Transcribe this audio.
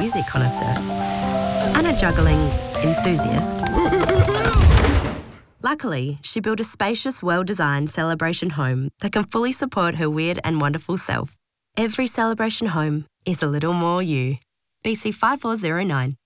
music connoisseur and a juggling enthusiast. Luckily, she built a spacious, well-designed celebration home that can fully support her weird and wonderful self. Every celebration home is a little more you. BC 5409.